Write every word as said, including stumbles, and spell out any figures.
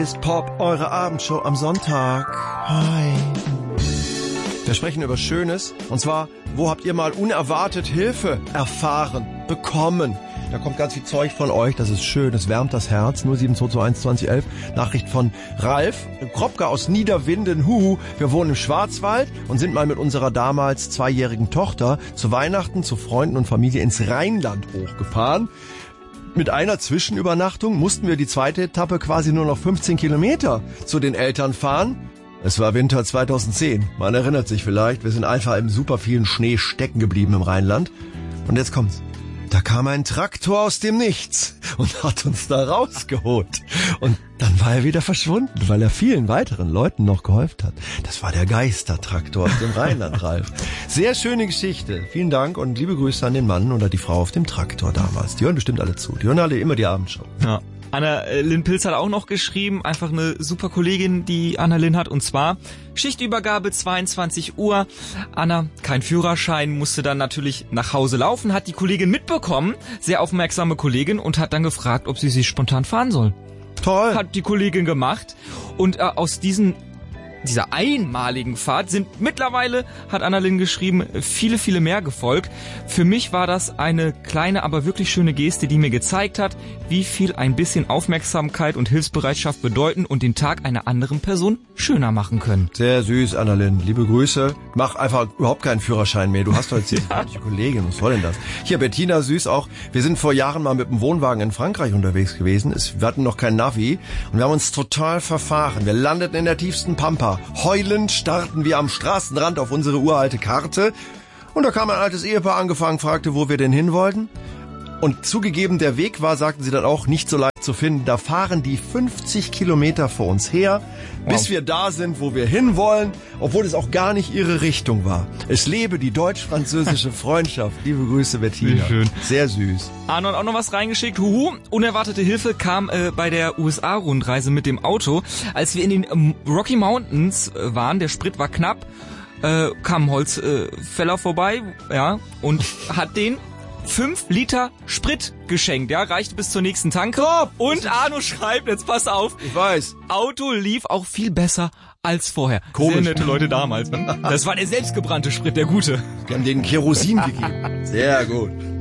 Ist Pop, eure Abendshow am Sonntag. Hi. Wir sprechen über Schönes. Und zwar, wo habt ihr mal unerwartet Hilfe erfahren, bekommen? Da kommt ganz viel Zeug von euch. Das ist schön, das wärmt das Herz. null sieben zwei zwei eins zwanzig elf. Nachricht von Ralf Kropka aus Niederwinden. Huhu. Wir wohnen im Schwarzwald und sind mal mit unserer damals zweijährigen Tochter zu Weihnachten zu Freunden und Familie ins Rheinland hochgefahren. Mit einer Zwischenübernachtung mussten wir die zweite Etappe quasi nur noch fünfzehn Kilometer zu den Eltern fahren. Es war Winter zweitausendzehn. Man erinnert sich vielleicht. Wir sind einfach im super vielen Schnee stecken geblieben im Rheinland. Und jetzt kommt's. Da kam ein Traktor aus dem Nichts und hat uns da rausgeholt. Und dann war er wieder verschwunden, weil er vielen weiteren Leuten noch geholfen hat. Das war der Geistertraktor aus dem Rheinland, Ralf. Sehr schöne Geschichte. Vielen Dank und liebe Grüße an den Mann oder die Frau auf dem Traktor damals. Die hören bestimmt alle zu. Die hören alle immer die Abendshow. Ja. Anna-Lynn Pilz hat auch noch geschrieben, einfach eine super Kollegin, die Anna-Lynn hat, und zwar Schichtübergabe zweiundzwanzig Uhr. Anna, kein Führerschein, musste dann natürlich nach Hause laufen, hat die Kollegin mitbekommen, sehr aufmerksame Kollegin, und hat dann gefragt, ob sie sich spontan fahren soll. Toll. Hat die Kollegin gemacht und äh, aus diesen dieser einmaligen Fahrt sind mittlerweile, hat Anna-Lynn geschrieben, viele, viele mehr gefolgt. Für mich war das eine kleine, aber wirklich schöne Geste, die mir gezeigt hat, wie viel ein bisschen Aufmerksamkeit und Hilfsbereitschaft bedeuten und den Tag einer anderen Person schöner machen können. Sehr süß, Anna-Lynn. Liebe Grüße. Mach einfach überhaupt keinen Führerschein mehr. Du hast doch jetzt hier eine ja. Kollegin. Was soll denn das? Hier, Bettina, süß auch. Wir sind vor Jahren mal mit dem Wohnwagen in Frankreich unterwegs gewesen. Es, wir hatten noch kein Navi und wir haben uns total verfahren. Wir landeten in der tiefsten Pampa. Heulend starrten wir am Straßenrand auf unsere uralte Karte und da kam ein altes Ehepaar angefangen, fragte, wo wir denn hin wollten. Und zugegeben, der Weg war, sagten sie dann auch, nicht so leicht zu finden. Da fahren die fünfzig Kilometer vor uns her, wow. bis wir da sind, wo wir hinwollen, obwohl es auch gar nicht ihre Richtung war. Es lebe die deutsch-französische Freundschaft. Liebe Grüße, Bettina. Schön. Sehr süß. Arno hat auch noch was reingeschickt. Huhu, unerwartete Hilfe kam äh, bei der U S A-Rundreise mit dem Auto. Als wir in den ähm, Rocky Mountains äh, waren, der Sprit war knapp, äh, kam ein Holzfäller äh, vorbei, ja, und hat den fünf Liter Sprit geschenkt, ja, reichte bis zur nächsten Tanke. Top. Und Arno schreibt, jetzt pass auf, ich weiß, Auto lief auch viel besser als vorher. Komisch. Sehr nette Leute damals, ne? Das war der selbstgebrannte Sprit, der gute. Wir haben denen Kerosin gegeben. Sehr gut.